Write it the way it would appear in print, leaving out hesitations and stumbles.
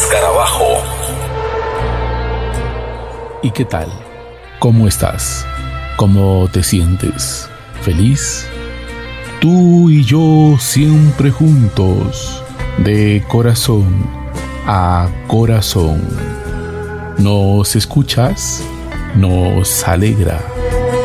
Escarabajo. ¿Y qué tal? ¿Cómo estás? ¿Cómo te sientes? ¿Feliz? Tú y yo siempre juntos, de corazón a corazón. ¿Nos escuchas? Nos alegra.